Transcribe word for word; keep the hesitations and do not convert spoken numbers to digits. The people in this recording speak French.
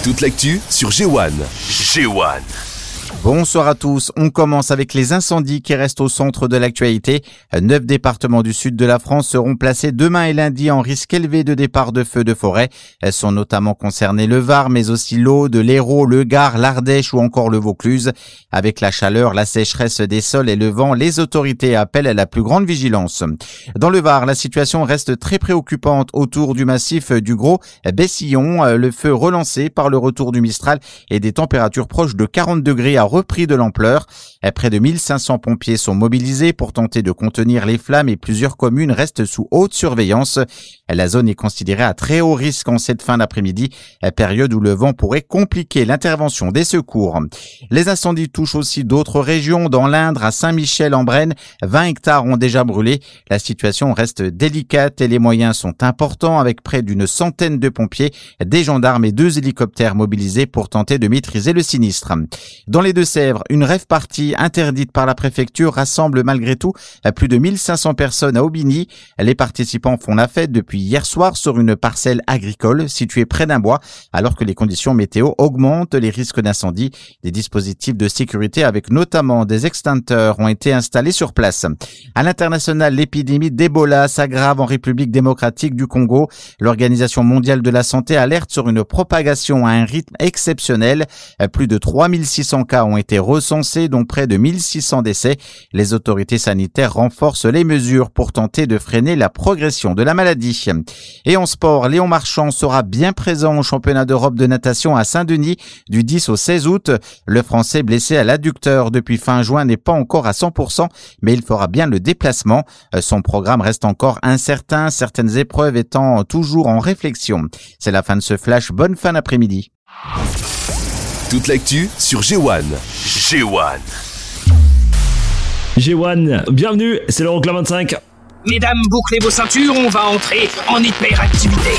Toute l'actu sur G un. G un. Bonsoir à tous. On commence avec les incendies qui restent au centre de l'actualité. Neuf départements du sud de la France seront placés demain et lundi en risque élevé de départ de feux de forêt. Elles sont notamment concernées le Var, mais aussi l'Aude, l'Hérault, le Gard, l'Ardèche ou encore le Vaucluse. Avec la chaleur, la sécheresse des sols et le vent, les autorités appellent à la plus grande vigilance. Dans le Var, la situation reste très préoccupante autour du massif du Gros Bessillon. Le feu relancé par le retour du Mistral et des températures proches de quarante degrés a repris de l'ampleur. Près de mille cinq cents pompiers sont mobilisés pour tenter de contenir les flammes et plusieurs communes restent sous haute surveillance. La zone est considérée à très haut risque en cette fin d'après-midi, période où le vent pourrait compliquer l'intervention des secours. Les incendies touchent aussi d'autres régions. Dans l'Indre, à Saint-Michel-en-Brenne, vingt hectares ont déjà brûlé. La situation reste délicate et les moyens sont importants avec près d'une centaine de pompiers, des gendarmes et deux hélicoptères mobilisés pour tenter de maîtriser le sinistre. Dans les Deux-Sèvres, une rave party interdite par la préfecture rassemble malgré tout plus de mille cinq cents personnes à Aubigny. Les participants font la fête depuis hier soir sur une parcelle agricole située près d'un bois, alors que les conditions météo augmentent les risques d'incendie. Des dispositifs de sécurité avec notamment des extincteurs ont été installés sur place. À l'international, l'épidémie d'Ebola s'aggrave en République démocratique du Congo. L'Organisation mondiale de la santé alerte sur une propagation à un rythme exceptionnel. Plus de trois mille six cents cas ont été recensés, dont près de mille six cents décès. Les autorités sanitaires renforcent les mesures pour tenter de freiner la progression de la maladie. Et en sport, Léon Marchand sera bien présent au championnat d'Europe de natation à Saint-Denis du dix au seize août. Le Français blessé à l'adducteur depuis fin juin n'est pas encore à cent pour cent, mais il fera bien le déplacement. Son programme reste encore incertain, certaines épreuves étant toujours en réflexion. C'est la fin de ce flash. Bonne fin d'après-midi. Toute l'actu sur G un. G un. G un, bienvenue, c'est l'Euroclub vingt-cinq. Mesdames, bouclez vos ceintures, on va entrer en hyperactivité.